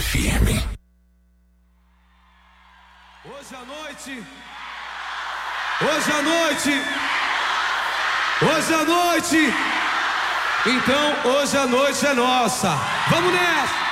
FM. Hoje à noite, hoje à noite, hoje à noite, então hoje a noite é nossa. Vamos nessa!